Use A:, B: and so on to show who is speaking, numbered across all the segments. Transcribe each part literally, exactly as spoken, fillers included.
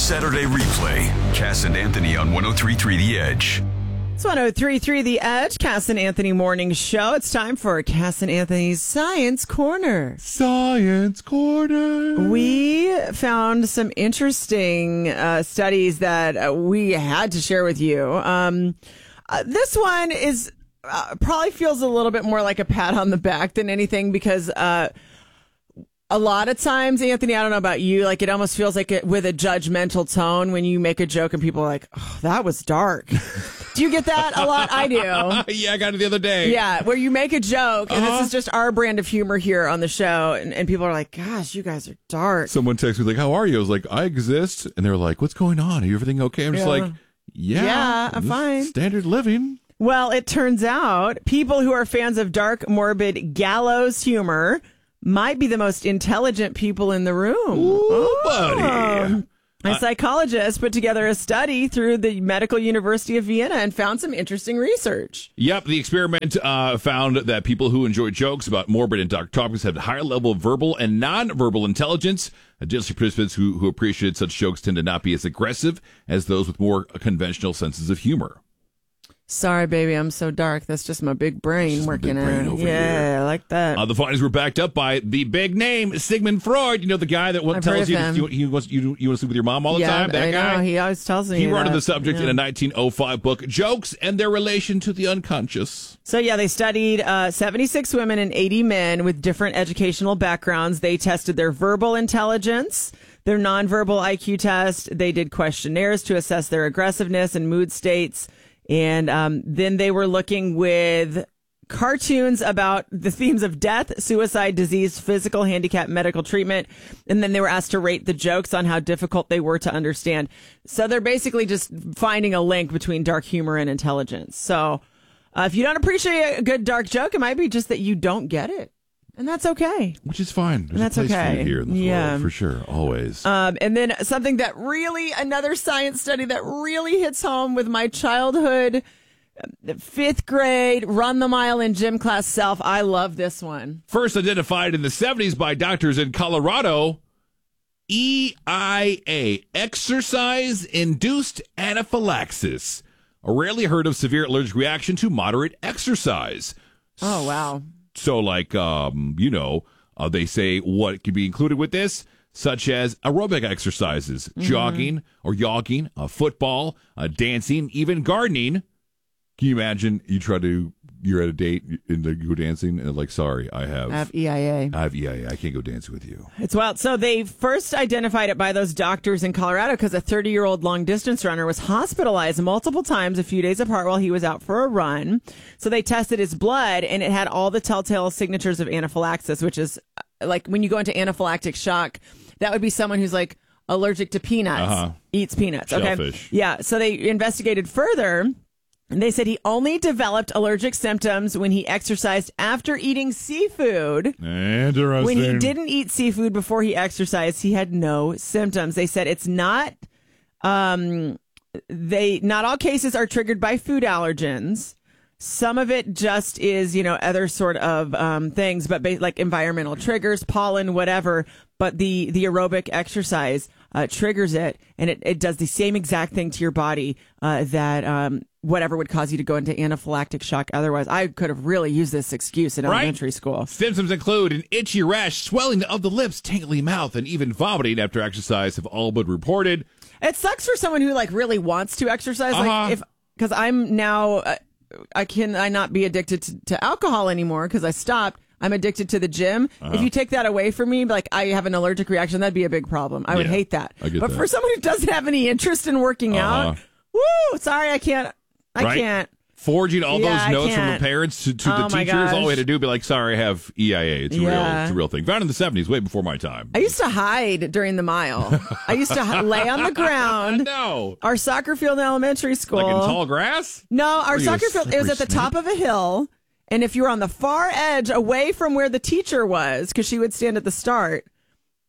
A: Saturday replay. Cass and Anthony on one oh three point three The Edge.
B: It's one oh three point three The Edge, Cass and Anthony Morning Show. It's time for Cass and Anthony's Science Corner.
C: Science Corner.
B: We found some interesting uh, studies that uh, we had to share with you. Um, uh, this one is uh, probably feels a little bit more like a pat on the back than anything because uh, a lot of times, Anthony, I don't know about you, like it almost feels like it with a judgmental tone when you make a joke and people are like, oh, that was dark. Do you get that a lot? I do.
C: Yeah, I got it the other day.
B: Yeah, where you make a joke, and
C: Uh-huh.
B: this is just our brand of humor here on the show, and, and people are like, gosh, you guys are dark.
C: Someone texted me like, how are you? I was like, I exist. And they were like, what's going on? Are you everything okay? I'm just
B: Yeah.
C: like, yeah.
B: Yeah, I'm
C: this is
B: fine.
C: Standard living.
B: Well, it turns out people who are fans of dark, morbid gallows humor might be the most intelligent people in the room.
C: Ooh, buddy.
B: A psychologist put together a study through the Medical University of Vienna and found some interesting research.
C: Yep, the experiment uh, found that people who enjoy jokes about morbid and dark topics had a higher level of verbal and non-verbal intelligence. Additionally, participants who, who appreciated such jokes tend to not be as aggressive as those with more conventional senses of humor.
B: Sorry, baby, I'm so dark. That's just my big brain
C: Just my
B: working
C: big brain
B: out.
C: over
B: Yeah,
C: here.
B: I like that.
C: Uh, the findings were backed up by the big name, Sigmund Freud. You know, the guy that
B: I've
C: tells
B: heard
C: you,
B: of
C: you,
B: him.
C: you, wants, you, you want to sleep with your mom all the
B: yeah,
C: time? That
B: I
C: guy?
B: know. He always tells me
C: He wrote
B: that.
C: on the subject
B: Yeah.
C: in a nineteen oh five book, Jokes and Their Relation to the Unconscious.
B: So, yeah, they studied uh, seventy-six women and eighty men with different educational backgrounds. They tested their verbal intelligence, their nonverbal I Q test. They did questionnaires to assess their aggressiveness and mood states. And um, then they were looking with cartoons about the themes of death, suicide, disease, physical handicap, medical treatment. And then they were asked to rate the jokes on how difficult they were to understand. So they're basically just finding a link between dark humor and intelligence. So uh, if you don't appreciate a good dark joke, it might be just that you don't get it. And that's okay.
C: Which is fine. There's
B: That's
C: a place
B: okay.
C: for you here in the
B: Yeah.
C: world, for sure, always.
B: Um, and then something that really, another science study that really hits home with my childhood, uh, fifth grade, run the mile in gym class self. I love this one.
C: First identified in the seventies by doctors in Colorado, E I A, exercise-induced anaphylaxis, a rarely heard of severe allergic reaction to moderate exercise.
B: Oh, wow.
C: So, like, um, you know, uh, they say what could be included with this, such as aerobic exercises,
B: Mm-hmm.
C: jogging or jogging, uh, football, uh, dancing, even gardening. Can you imagine you try to, you're at a date and you go dancing and like, sorry, I have,
B: I have E I A.
C: I have E I A. I can't go dancing with you.
B: It's wild. So they first identified it by those doctors in Colorado because a thirty-year-old long-distance runner was hospitalized multiple times a few days apart while he was out for a run. So they tested his blood, and it had all the telltale signatures of anaphylaxis, which is uh, like when you go into anaphylactic shock, that would be someone who's like allergic to peanuts,
C: Uh-huh.
B: eats peanuts. Okay.
C: Shellfish.
B: Yeah. So they investigated further. And they said he only developed allergic symptoms when he exercised after eating seafood.
C: Interesting.
B: When he didn't eat seafood before he exercised, he had no symptoms. They said it's not, um, they, not all cases are triggered by food allergens. Some of it just is, you know, other sort of um, things, but ba- like environmental triggers, pollen, whatever. But the, the aerobic exercise uh, triggers it, and it, it does the same exact thing to your body uh, that um, whatever would cause you to go into anaphylactic shock. Otherwise, I could have really used this excuse in
C: Right?
B: elementary school.
C: Symptoms include an itchy rash, swelling of the lips, tingly mouth, and even vomiting after exercise have all been reported.
B: It sucks for someone who like really wants to exercise.
C: Uh-huh.
B: Like if because I'm now, uh, I can I not be addicted to, to alcohol anymore because I stopped. I'm addicted to the gym.
C: Uh-huh.
B: If you take that away from me, like I have an allergic reaction, that'd be a big problem. I would
C: Yeah,
B: hate that.
C: I get
B: but
C: that.
B: for someone who doesn't have any interest in working
C: Uh-huh.
B: out, woo! Sorry, I can't. I
C: Right?
B: can't.
C: Forging all
B: Yeah,
C: those
B: I
C: notes from the
B: can't.
C: parents to, to
B: Oh,
C: the
B: my
C: teachers, all we
B: gosh.
C: had to do be like, sorry, I have E I A. It's a real,
B: Yeah.
C: it's a real thing. Found in the seventies, way before my time.
B: I used to hide during the mile. I used to hi- lay on the ground.
C: No.
B: Our soccer field in elementary school.
C: Like in tall grass?
B: No, our
C: Were you a
B: soccer field, it was
C: slippery
B: at the
C: snake?
B: top of a hill. And if you were on the far edge away from where the teacher was, because she would stand at the start,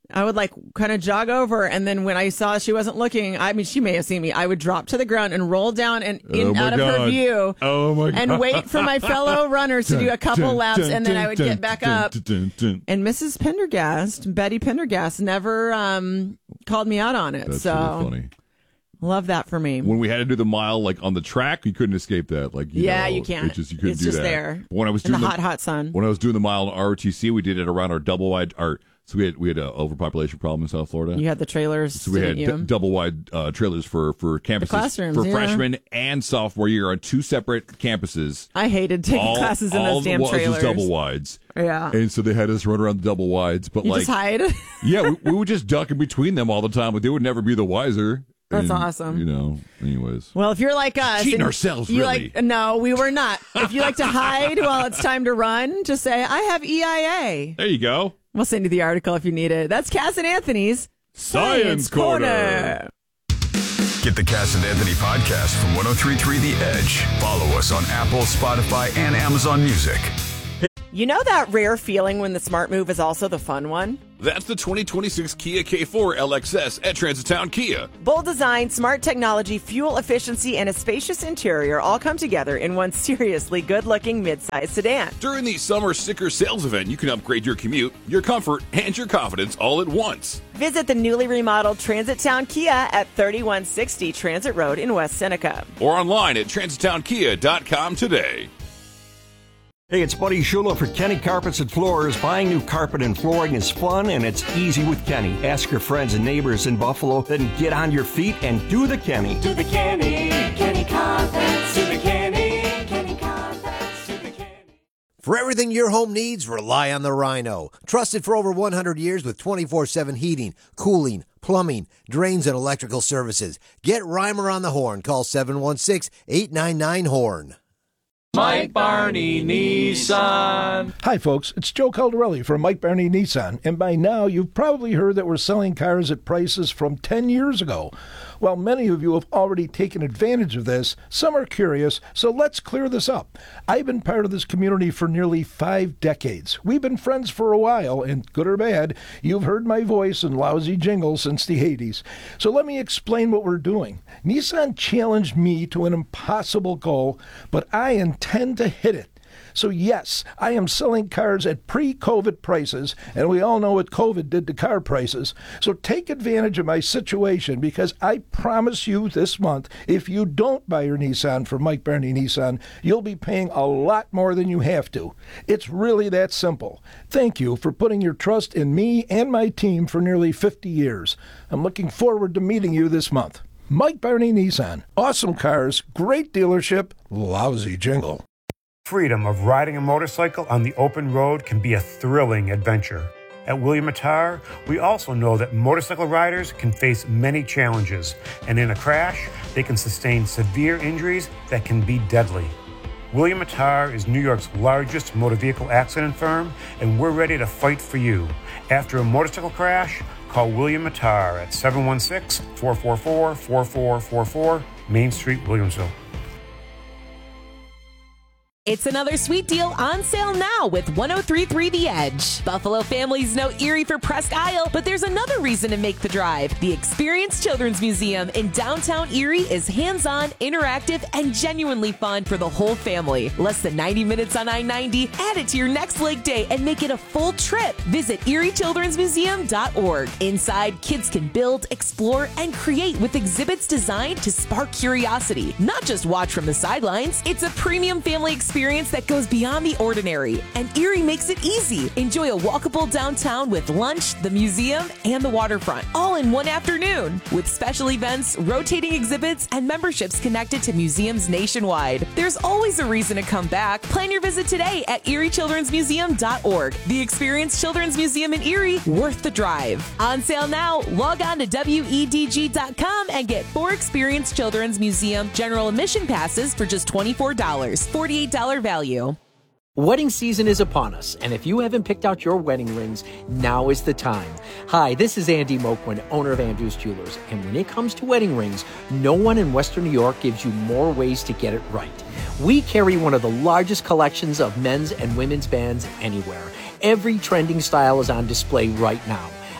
B: I would like kind of jog over, and then when I saw she wasn't looking, I mean, she may have seen me. I would drop to the ground and roll down and in
C: Oh, my
B: out of
C: God.
B: her view.
C: Oh my God.
B: And wait for my fellow runners to do a couple
C: Dun,
B: laps,
C: dun,
B: and then
C: dun,
B: I would
C: dun,
B: get back
C: dun,
B: up.
C: dun, dun, dun.
B: And Missus Pendergast, Betty Pendergast, never um, called me out on it.
C: That's
B: so
C: really funny.
B: love that for me.
C: When we had to do the mile like on the track, you couldn't escape that. Like you
B: Yeah,
C: know,
B: you can't.
C: It just you couldn't
B: It's
C: do
B: just
C: that.
B: there
C: But when I was
B: in
C: doing
B: the hot, hot sun.
C: when I was doing the mile on R O T C, we did it around our double wide. Our so we had we had an overpopulation problem in South Florida.
B: You had the trailers,
C: So we had
B: didn't you?
C: d- double wide uh, trailers for for campuses
B: classrooms,
C: for
B: yeah.
C: freshman and sophomore year on two separate campuses.
B: I hated taking
C: all,
B: classes in
C: all
B: those
C: the
B: damn
C: wa-
B: trailers.
C: Just double wides.
B: Yeah.
C: And so they had us run around the double wides, but
B: You
C: like
B: just hide.
C: yeah, we, we would just duck in between them all the time, but they would never be the wiser.
B: That's
C: And,
B: awesome.
C: You know. Anyways.
B: Well, if you're like us,
C: Cheating
B: and
C: ourselves,
B: you
C: really.
B: Like, no, we were not. If you like to hide while it's time to run, just say, I have E I A.
C: There you go.
B: We'll send you the article if you need it. That's Cass and Anthony's
C: Science Corner.
A: Get the Cass and Anthony podcast from one oh three point three The Edge. Follow us on Apple, Spotify, and Amazon Music.
B: You know that rare feeling when the smart move is also the fun one?
C: That's the twenty twenty-six Kia K four L X S at Transitown Kia.
B: Bold design, smart technology, fuel efficiency, and a spacious interior all come together in one seriously good-looking midsize sedan.
C: During the summer sticker sales event, you can upgrade your commute, your comfort, and your confidence all at once.
B: Visit the newly remodeled Transit Town Kia at thirty-one sixty Transit Road in West Seneca.
C: Or online at transitown kia dot com today.
D: Hey, it's Buddy Shula for Kenny Carpets and Floors. Buying new carpet and flooring is fun, and it's easy with Kenny. Ask your friends and neighbors in Buffalo, then get on your feet and do the Kenny.
E: Do the Kenny, Kenny Carpets, do the Kenny, Kenny Carpets, do the Kenny.
F: For everything your home needs, rely on the Rhino. Trusted for over one hundred years with twenty-four seven heating, cooling, plumbing, drains, and electrical services. Get Reimer on the horn. Call seven one six, eight nine nine, horn.
G: Mike Barney Nissan.
H: Hi, folks. It's Joe Caldarelli from Mike Barney Nissan. And by now, you've probably heard that we're selling cars at prices from ten years ago. While many of you have already taken advantage of this, some are curious, so let's clear this up. I've been part of this community for nearly five decades. We've been friends for a while, and good or bad, you've heard my voice and lousy jingles since the eighties. So let me explain what we're doing. Nissan challenged me to an impossible goal, but I intend to hit it. So yes, I am selling cars at pre-COVID prices, and we all know what COVID did to car prices. So take advantage of my situation, because I promise you this month, if you don't buy your Nissan from Mike Barney Nissan, you'll be paying a lot more than you have to. It's really that simple. Thank you for putting your trust in me and my team for nearly fifty years. I'm looking forward to meeting you this month. Mike Barney Nissan. Awesome cars, great dealership, lousy jingle.
I: Freedom of riding a motorcycle on the open road can be a thrilling adventure. At William Attar, we also know that motorcycle riders can face many challenges, and in a crash, they can sustain severe injuries that can be deadly. William Attar is New York's largest motor vehicle accident firm, and we're ready to fight for you. After a motorcycle crash, call William Attar at seven one six, four four four, four four four four, Main Street, Williamsville.
J: It's another sweet deal on sale now with one oh three point three The Edge. Buffalo families know Erie for Presque Isle, but there's another reason to make the drive. The Experience Children's Museum in downtown Erie is hands-on, interactive, and genuinely fun for the whole family. Less than ninety minutes on I ninety. Add it to your next leg day and make it a full trip. Visit erie children's museum dot org. Inside, kids can build, explore, and create with exhibits designed to spark curiosity. Not just watch from the sidelines. It's a premium family experience experience that goes beyond the ordinary, and Erie makes it easy. Enjoy a walkable downtown with lunch, the museum, and the waterfront, all in one afternoon, with special events, rotating exhibits, and memberships connected to museums nationwide. There's always a reason to come back. Plan your visit today at erie children's museum dot org. The Experience Children's Museum in Erie, worth the drive. On sale now. Log on to W E D G dot com and get four Experience Children's Museum general admission passes for just twenty-four dollars. forty-eight dollars value.
K: Wedding season is upon us, and if you haven't picked out your wedding rings, now is the time. Hi, this is Andy Moquin, owner of Andrews Jewelers, and when it comes to wedding rings, no one in Western New York gives you more ways to get it right. We carry one of the largest collections of men's and women's bands anywhere. Every trending style is on display right now.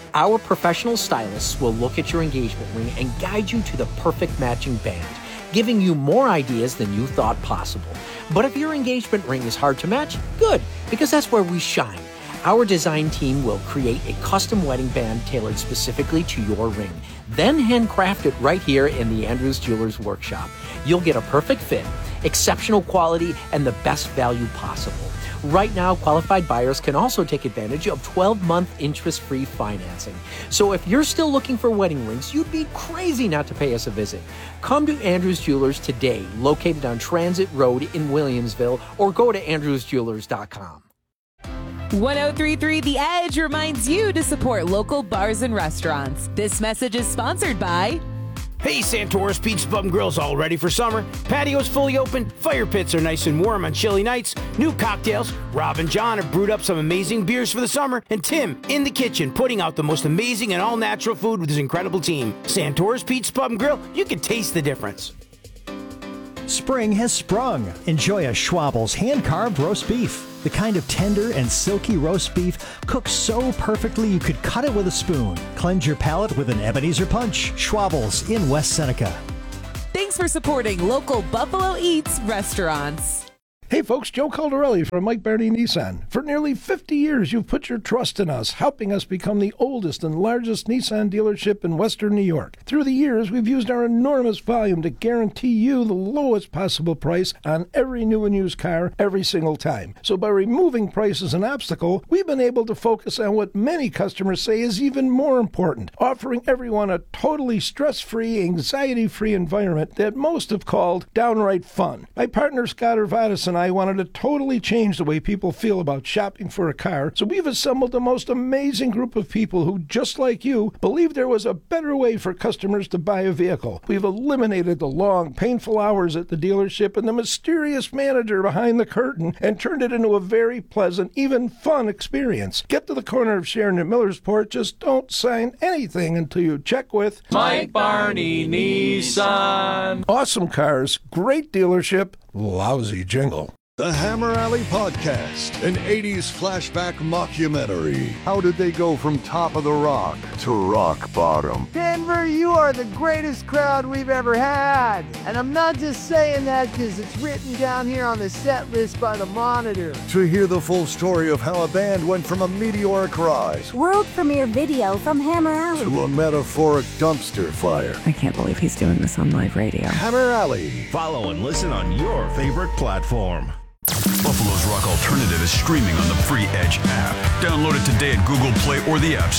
K: Our professional stylists will look at your engagement ring and guide you to the perfect matching band, giving you more ideas than you thought possible. But if your engagement ring is hard to match, good, because that's where we shine. Our design team will create a custom wedding band tailored specifically to your ring, then handcraft it right here in the Andrews Jewelers workshop. You'll get a perfect fit, exceptional quality, and the best value possible. Right now, qualified buyers can also take advantage of twelve-month interest-free financing. So if you're still looking for wedding rings, you'd be crazy not to pay us a visit. Come to Andrews Jewelers today, located on Transit Road in Williamsville, or go to andrews jewelers dot com.
J: one oh three point three The Edge reminds you to support local bars and restaurants. This message is sponsored by...
L: Hey, Santoris Pizza Pub and Grill's all ready for summer. Patio's fully open, fire pits are nice and warm on chilly nights, new cocktails. Rob and John have brewed up some amazing beers for the summer, and Tim in the kitchen putting out the most amazing and all-natural food with his incredible team. Santoris Pizza Pub and Grill, you can taste the difference.
M: Spring has sprung. Enjoy a Schwabel's hand-carved roast beef. The kind of tender and silky roast beef cooked so perfectly you could cut it with a spoon. Cleanse your palate with an Ebenezer Punch. Schwabel's in West Seneca.
J: Thanks for supporting local Buffalo Eats restaurants.
H: Hey folks, Joe Caldarelli from Mike Barney Nissan. For nearly fifty years, you've put your trust in us, helping us become the oldest and largest Nissan dealership in Western New York. Through the years, we've used our enormous volume to guarantee you the lowest possible price on every new and used car every single time. So by removing price as an obstacle, we've been able to focus on what many customers say is even more important, offering everyone a totally stress-free, anxiety-free environment that most have called downright fun. My partner Scott Urvatis and I wanted to totally change the way people feel about shopping for a car, so we've assembled the most amazing group of people who, just like you, believe there was a better way for customers to buy a vehicle. We've eliminated the long, painful hours at the dealership and the mysterious manager behind the curtain and turned it into a very pleasant, even fun experience. Get to the corner of Sharon and Millersport, just don't sign anything until you check with
G: Mike Barney Nissan.
H: Awesome cars, great dealership, lousy jingle.
N: The Hammer Alley Podcast, an eighties flashback mockumentary. How did they go from top of the rock to rock bottom?
O: Denver, you are the greatest crowd we've ever had. And I'm not just saying that because it's written down here on the set list by the Monitor.
N: To hear the full story of how a band went from a meteoric rise,
P: world premiere video from Hammer Alley,
N: to a metaphoric dumpster fire.
Q: I can't believe he's doing this on live radio.
N: Hammer Alley.
R: Follow and listen on your favorite platform.
A: Buffalo's Rock Alternative is streaming on the free Edge app. Download it today at Google Play or the App Store.